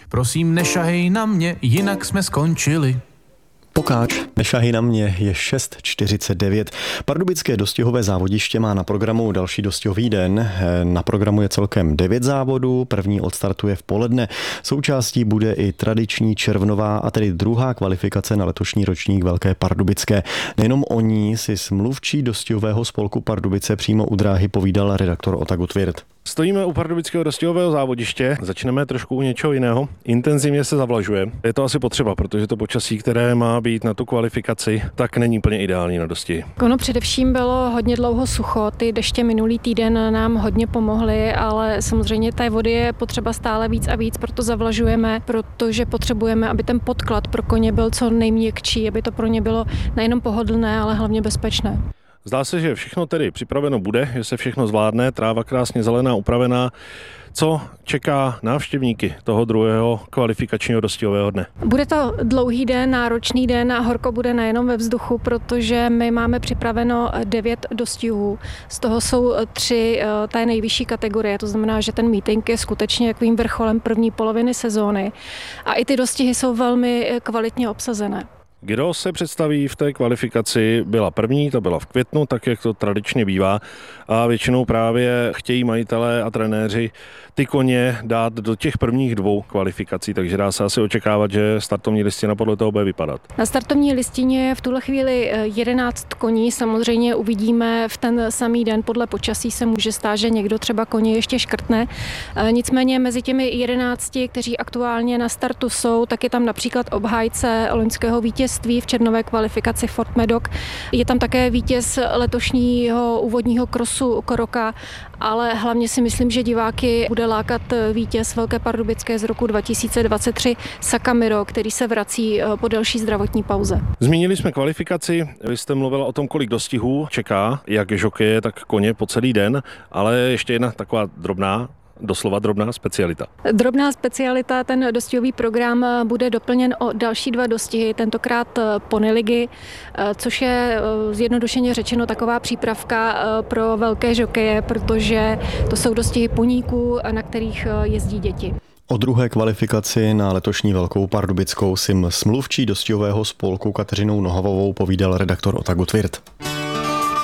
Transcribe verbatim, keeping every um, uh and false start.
Prosím, nešahej na mě, jinak jsme skončili. Pokáč, nešahy na mě, je šest čtyřicet devět. Pardubické dostihové závodiště má na programu další dostihový den. Na programu je celkem devět závodů, první odstartuje v poledne. Součástí bude i tradiční červnová, a tedy druhá kvalifikace na letošní ročník Velké Pardubické. Nejenom o ní si s mluvčí dostihového spolku Pardubice přímo u dráhy povídal redaktor Ota Gutwirth. Stojíme u pardubického dostihového závodiště, začneme trošku u něčeho jiného. Intenzivně se zavlažuje. Je to asi potřeba, protože to počasí, které má být na tu kvalifikaci, tak není úplně ideální na dostihy. Ono především bylo hodně dlouho sucho, ty deště minulý týden nám hodně pomohly, ale samozřejmě té vody je potřeba stále víc a víc, proto zavlažujeme, protože potřebujeme, aby ten podklad pro koně byl co nejměkčí, aby to pro ně bylo nejenom pohodlné, ale hlavně bezpečné. Zdá se, že všechno tedy připraveno bude, že se všechno zvládne, tráva krásně zelená, upravená. Co čeká návštěvníky toho druhého kvalifikačního dostihového dne? Bude to dlouhý den, náročný den a horko bude nejenom ve vzduchu, protože my máme připraveno devět dostihů. Z toho jsou tři té nejvyšší kategorie, to znamená, že ten meeting je skutečně takovým vrcholem první poloviny sezóny. A i ty dostihy jsou velmi kvalitně obsazené. Kdo se představí v té kvalifikaci, byla první, ta byla v květnu, tak jak to tradičně bývá, a většinou právě chtějí majitelé a trenéři ty koně dát do těch prvních dvou kvalifikací, takže dá se asi očekávat, že startovní listina podle toho bude vypadat. Na startovní listině je v tuhle chvíli jedenáct koní, samozřejmě uvidíme v ten samý den, podle počasí se může stát, že někdo třeba koně ještě škrtne. Nicméně mezi těmi jedenácti, kteří aktuálně na startu jsou, tak je tam například obhájce loňského vítězství v červnové kvalifikaci Fort Medoc. Je tam také vítěz letošního úvodního krosu Koroka, ale hlavně si myslím, že diváky bude lákat vítěz Velké Pardubické z roku dva tisíce dvacet tři Sakamiro, který se vrací po delší zdravotní pauze. Zmínili jsme kvalifikaci, vy jste mluvila o tom, kolik dostihů čeká, jak žokeje, tak koně po celý den, ale ještě jedna taková drobná, doslova drobná specialita. Drobná specialita, ten dostihový program bude doplněn o další dva dostihy, tentokrát ponyligy, což je zjednodušeně řečeno taková přípravka pro velké žokeje, protože to jsou dostihy poníků, na kterých jezdí děti. O druhé kvalifikaci na letošní Velkou Pardubickou si s mluvčí dostihového spolku Kateřinou Nohavovou povídal redaktor Ota Gutwirth.